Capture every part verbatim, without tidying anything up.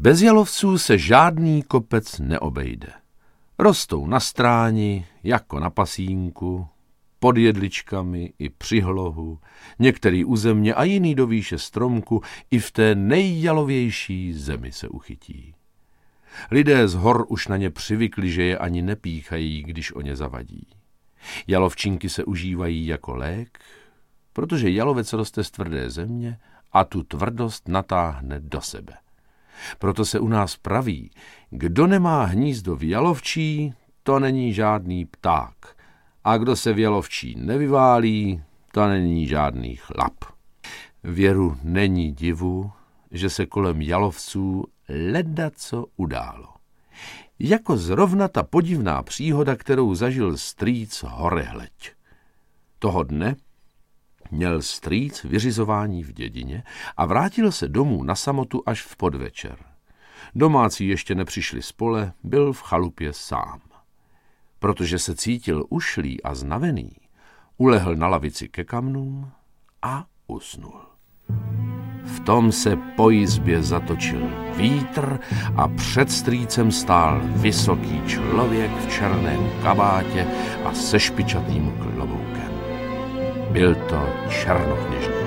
Bez jalovců se žádný kopec neobejde. Rostou na stráni, jako na pasínku, pod jedličkami i při hlohu, některý u země a jiný do výše stromku, i v té nejjalovější zemi se uchytí. Lidé z hor už na ně přivykli, že je ani nepíchají, když o ně zavadí. Jalovčinky se užívají jako lék, protože jalovec roste z tvrdé země a tu tvrdost natáhne do sebe. Proto se u nás praví, kdo nemá hnízdo v jalovčí, to není žádný pták. A kdo se v jalovčí nevyválí, to není žádný chlap. Věru není divu, že se kolem jalovců ledaco událo. Jako zrovna ta podivná příhoda, kterou zažil strýc Horehleď. Toho dne měl strýc vyřizování v dědině a vrátil se domů na samotu až v podvečer. Domácí ještě nepřišli z pole, byl v chalupě sám. Protože se cítil ušlý a znavený, ulehl na lavici ke kamnům a usnul. V tom se po jizbě zatočil vítr a před strýcem stál vysoký člověk v černém kabátě a se špičatým kloboukem. Byl to Černokněžník.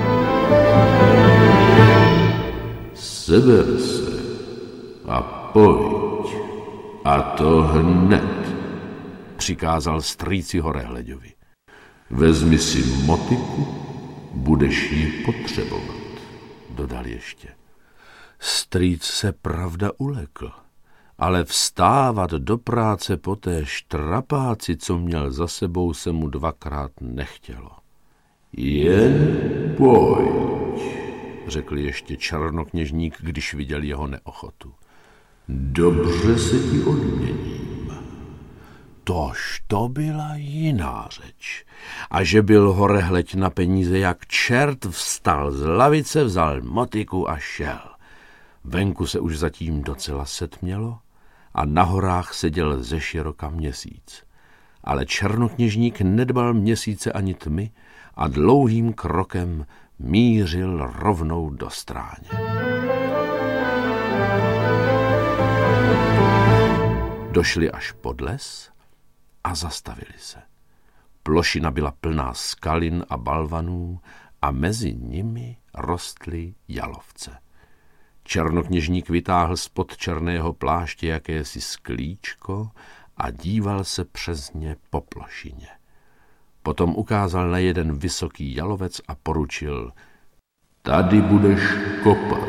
Seber se a pojď, a to hned, přikázal strýci Horehleďovi. Vezmi si motiku, budeš ji potřebovat, dodal ještě. Strýc se pravda ulekl, ale vstávat do práce po té štrapáci, co měl za sebou, se mu dvakrát nechtělo. Jen pojď, řekl ještě Černokněžník, když viděl jeho neochotu. Dobře se ti odměním. Tož to byla jiná řeč. A že byl Horehleď na peníze jak čert, vstal z lavice, vzal motiku a šel. Venku se už zatím docela setmělo a na horách seděl ze široka měsíc. Ale Černokněžník nedbal měsíce ani tmy a dlouhým krokem mířil rovnou do stráně. Došli až pod les a zastavili se. Plošina byla plná skalin a balvanů a mezi nimi rostly jalovce. Černokněžník vytáhl spod černého pláště jakési sklíčko a díval se přes ně po plošině. Potom ukázal na jeden vysoký jalovec a poručil: Tady budeš kopat.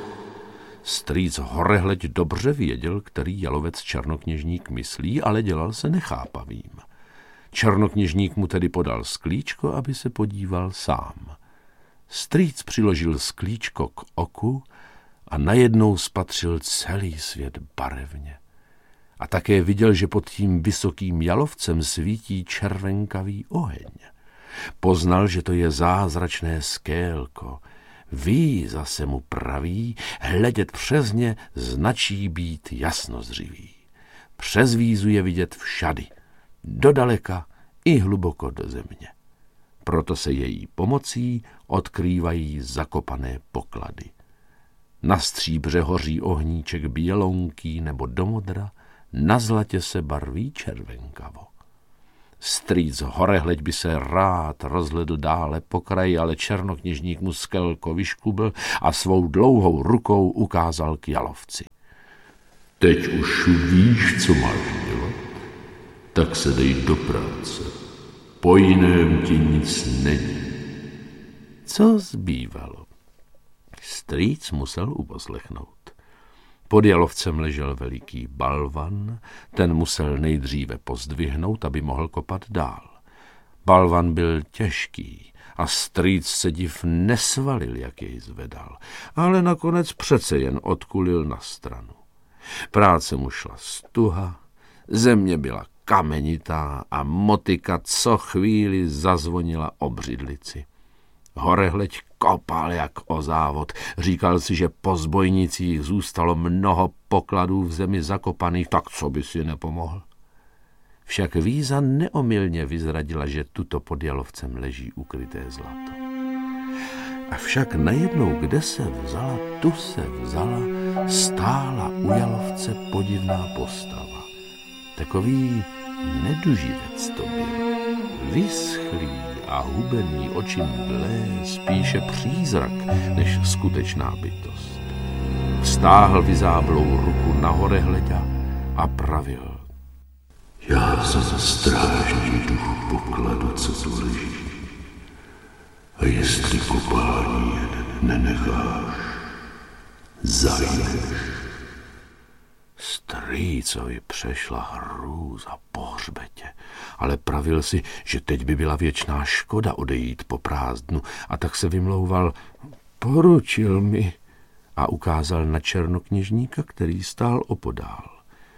Strýc Horehleď dobře věděl, který jalovec Černokněžník myslí, ale dělal se nechápavým. Černokněžník mu tedy podal sklíčko, aby se podíval sám. Strýc přiložil sklíčko k oku a najednou spatřil celý svět barevně. A také viděl, že pod tím vysokým jalovcem svítí červenkavý oheň. Poznal, že to je zázračné skélko. Ví, zase mu praví, hledět přes ně značí být jasnozřivý. Přes vízu je vidět všady, dodaleka i hluboko do země. Proto se její pomocí odkrývají zakopané poklady. Na stříbře hoří ohníček bělonký nebo domodra, na zlatě se barví červenkavo. Strýc Horehleď by se rád rozhledl dále po kraji, ale Černokněžník mu skelko vyškubl a svou dlouhou rukou ukázal k jalovci. Teď už víš, co máš dělat, tak se dej do práce. Po jiném ti nic není. Co zbývalo? Strýc musel uposlechnout. Pod jalovcem ležel veliký balvan, ten musel nejdříve pozdvihnout, aby mohl kopat dál. Balvan byl těžký a strýc se div nesvalil, jak jej zvedal, ale nakonec přece jen odkulil na stranu. Práce mu šla stuha, země byla kamenitá a motika co chvíli zazvonila o břidlici. Horehleď kopal jak o závod. Říkal si, že po zbojnicích zůstalo mnoho pokladů v zemi zakopaných, tak co by si nepomohl. Však víza neomylně vyzradila, že tuto pod jalovcem leží ukryté zlato. Avšak najednou, kde se vzala, tu se vzala stála u jalovce podivná postava. Takový neduživec to byl. Vyschlý a hubený oči mdlé, spíše přízrak než skutečná bytost. Vztáhl vyzáblou ruku na horehleďa a pravil. Já se za strážní duch pokladu, co tu leží. A jestli kopání nenecháš, zajdeš. Strýcovi přešla hrůza po hřbetě, ale pravil si, že teď by byla věčná škoda odejít po prázdnu, a tak se vymlouval. Poručil mi, a ukázal na černokněžníka, který stál opodál.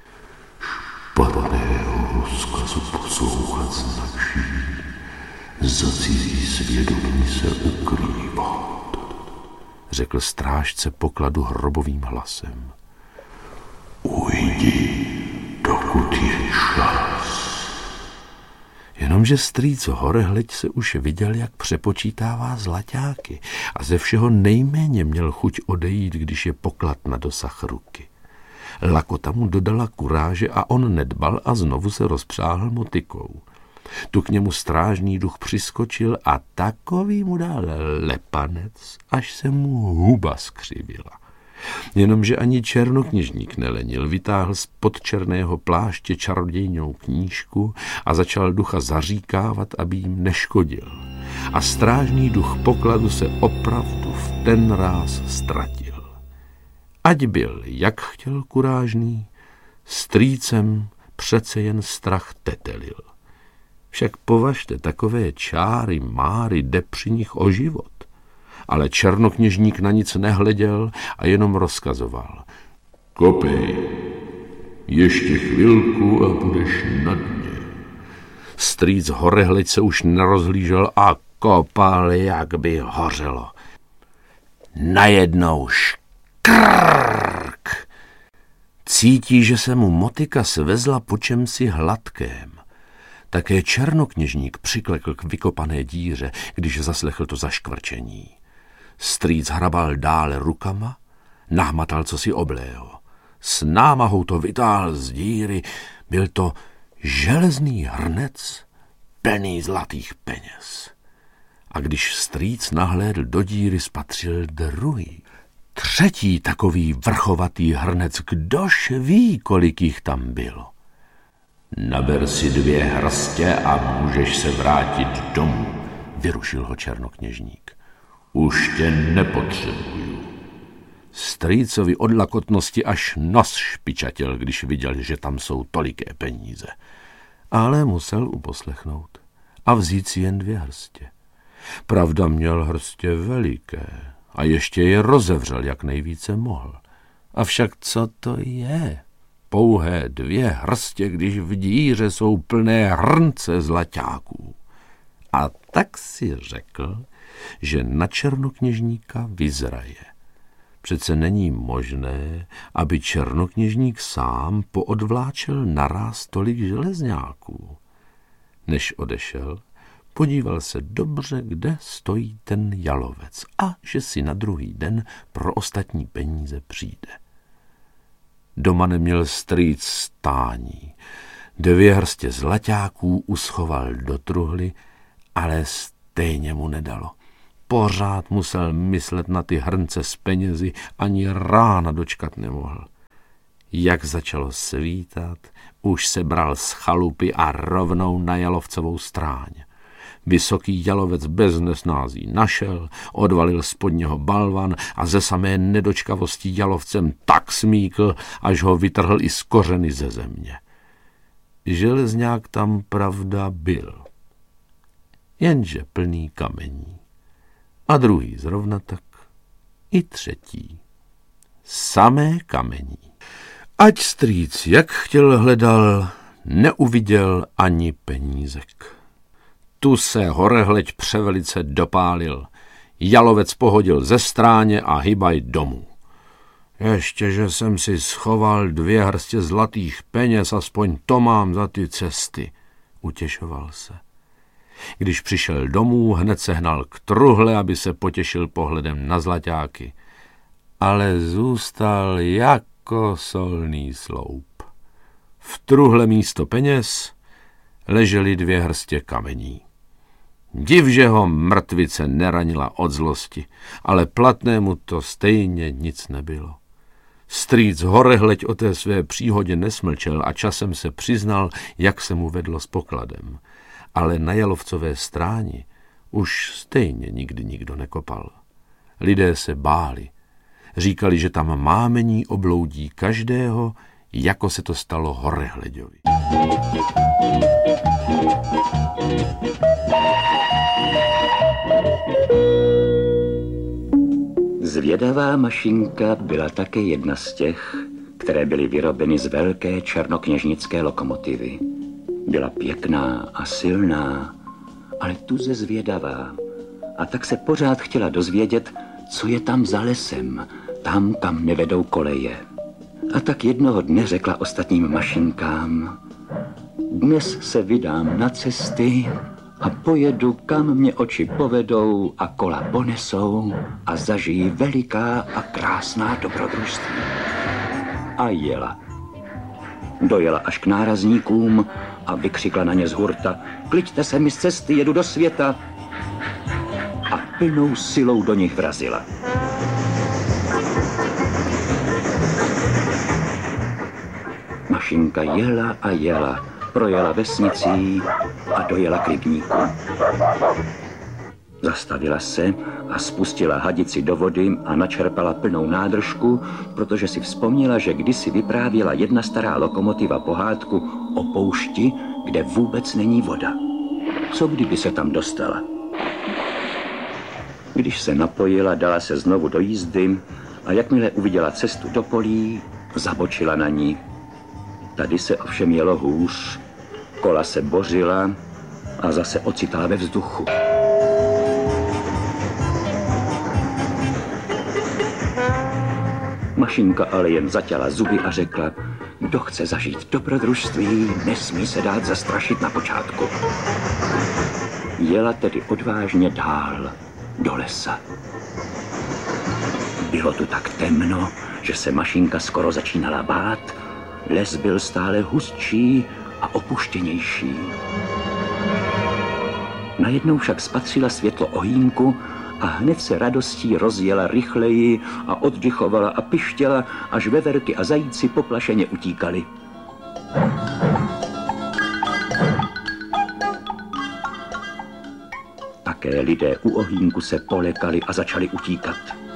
Špatného rozkazu poslouchat značí, za cizí svědomí se ukrývat, řekl strážce pokladu hrobovým hlasem. Ujdi, dokud je čas. Jenomže strýco Horehleď se už viděl, jak přepočítává zlaťáky a ze všeho nejméně měl chuť odejít, když je poklad na dosah ruky. Lakota mu dodala kuráže a on nedbal a znovu se rozpřáhl motykou. Tu k němu strážný duch přiskočil a takový mu dal lepanec, až se mu huba skřivila. Jenomže ani černokněžník nelenil, vytáhl spod černého pláště čarodějnou knížku a začal ducha zaříkávat, aby jim neškodil. A strážný duch pokladu se opravdu v ten ráz ztratil. Ať byl, jak chtěl kurážný, strýcem přece jen strach tetelil. Však považte, takové čáry máry, jde při nich o život. Ale černokněžník na nic nehleděl a jenom rozkazoval. Kopej, ještě chvilku a budeš na dně. Strýc Horehleď se už nerozhlížel a kopal, jak by hořelo. Najednou škrk. Cítí, že se mu motyka svezla po čemsi hladkém. Také černokněžník přiklekl k vykopané díře, když zaslechl to zaškvrčení. Strýc hrabal dále rukama, nahmatal cosi oblého. S námahou to vytáhl z díry, byl to železný hrnec plný zlatých peněz. A když strýc nahlédl do díry, spatřil druhý, třetí takový vrchovatý hrnec, kdož ví, kolik jich tam bylo. Naber si dvě hrstě a můžeš se vrátit domů, vyrušil ho černokněžník. Už tě nepotřebuju. Strýcovi od lakotnosti až nos špičatěl, když viděl, že tam jsou toliké peníze. Ale musel uposlechnout a vzít si jen dvě hrstě. Pravda, měl hrstě veliké a ještě je rozevřel, jak nejvíce mohl. Avšak co to je? Pouhé dvě hrstě, když v díře jsou plné hrnce zlaťáků. A tak si řekl, že na černokněžníka vyzraje. Přece není možné, aby černokněžník sám poodvláčel naráz tolik železňáků. Než odešel, podíval se dobře, kde stojí ten jalovec a že si na druhý den pro ostatní peníze přijde. Doma neměl strýc stání. Dvě hrstě zlaťáků uschoval do truhly, ale stejně mu nedalo. Pořád musel myslet na ty hrnce s penězi, ani rána dočkat nemohl. Jak začalo svítat, už se bral z chalupy a rovnou na jalovcovou stráň. Vysoký jalovec bez nesnází našel, odvalil spod něho balvan a ze samé nedočkavosti jalovcem tak smíkl, až ho vytrhl i z kořeny ze země. Železňák tam pravda byl, jenže plný kamení. A druhý zrovna tak, i třetí. Samé kamení. Ať strýc, jak chtěl, hledal, neuviděl ani penízek. Tu se Horehleď převelice dopálil. Jalovec pohodil ze stráně a hybaj domů. Ještě, že jsem si schoval dvě hrstě zlatých peněz, aspoň to mám za ty cesty, utěšoval se. Když přišel domů, hned se hnal k truhle, aby se potěšil pohledem na zlaťáky. ale zůstal jako solný sloup. V truhle místo peněz ležely dvě hrstě kamení. Div, že ho mrtvice neranila od zlosti, ale platnému to stejně nic nebylo. Strýc Horehleď o té své příhodě nesmlčel a časem se přiznal, jak se mu vedlo s pokladem. Ale na Jalovcové stráni už stejně nikdy nikdo nekopal. Lidé se báli. Říkali, že tam mámení obloudí každého, jako se to stalo Horehleďovi. Zvědavá mašinka byla také jedna z těch, které byly vyrobeny z velké černokněžnické lokomotivy. Byla pěkná a silná, ale tuze zvědavá. A tak se pořád chtěla dozvědět, co je tam za lesem, tam, kam nevedou koleje. A tak jednoho dne řekla ostatním mašinkám: dnes se vydám na cesty a pojedu, kam mě oči povedou a kola ponesou a zažijí veliká a krásná dobrodružství. A jela. Dojela až k nárazníkům a vykřikla na ně z hurta: kliďte se mi z cesty, jedu do světa. A plnou silou do nich vrazila. Mašinka jela a jela, projela vesnicí a dojela k rybníku. Zastavila se a spustila hadici do vody a načerpala plnou nádržku, protože si vzpomněla, že kdysi vyprávěla jedna stará lokomotiva pohádku o poušti, kde vůbec není voda. Co kdyby se tam dostala? Když se napojila, dala se znovu do jízdy a jakmile uviděla cestu do polí, zabočila na ní. Tady se ovšem jelo hůř, kola se bořila a zase ocitala ve vzduchu. Mašinka ale jen zatěla zuby a řekla: kdo chce zažít dobrodružství, nesmí se dát zastrašit na počátku. Jela tedy odvážně dál do lesa. Bylo tu tak temno, že se mašinka skoro začínala bát. Les byl stále hustší a opuštěnější. Najednou však spatřila světlo ohýnku a hned se radostí rozjela rychleji a oddychovala a pištěla, až veverky a zajíci poplašeně utíkali. Také lidé u ohýnku se polekali a začali utíkat.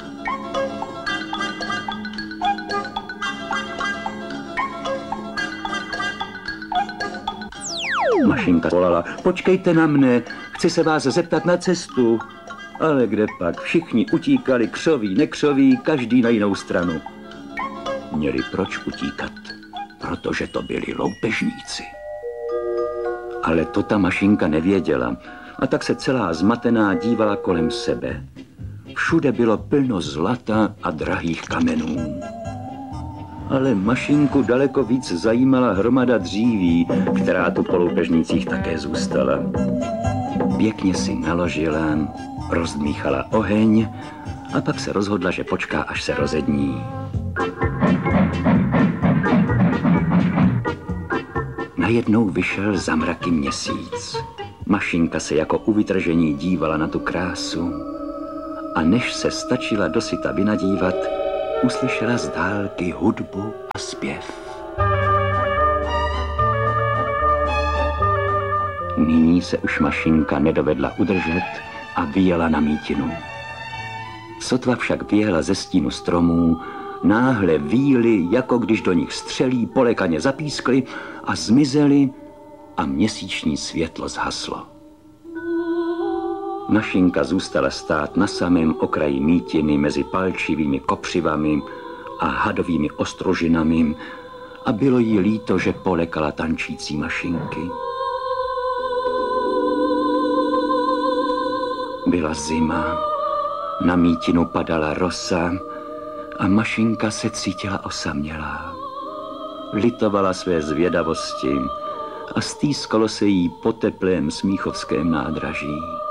Mašinka volala: počkejte na mne, chci se vás zeptat na cestu. Ale kde pak, všichni utíkali, křoví, nekřoví, každý na jinou stranu. Měli proč utíkat, protože to byli loupežníci. Ale to ta mašinka nevěděla, a tak se celá zmatená dívala kolem sebe. Všude bylo plno zlata a drahých kamenů. Ale mašinku daleko víc zajímala hromada dříví, která tu po loupežnících také zůstala. Pěkně si naložila, rozdmíchala oheň a pak se rozhodla, že počká, až se rozední. Najednou vyšel za mraky měsíc. Mašinka se jako u vytržení dívala na tu krásu a než se stačila dosyta vynadívat, uslyšela z dálky hudbu a zpěv. Nyní se už mašinka nedovedla udržet a vyjela na mítinu. Sotva však vyjela ze stínu stromů, náhle víly, jako když do nich střelí, polekaně zapískly a zmizely a měsíční světlo zhaslo. Mašinka zůstala stát na samém okraji mítiny mezi palčivými kopřivami a hadovými ostrožinami a bylo jí líto, že polekala tančící mašinky. Byla zima, na mítinu padala rosa a mašinka se cítila osamělá. Litovala své zvědavosti a stýskalo se jí po teplém smíchovském nádraží.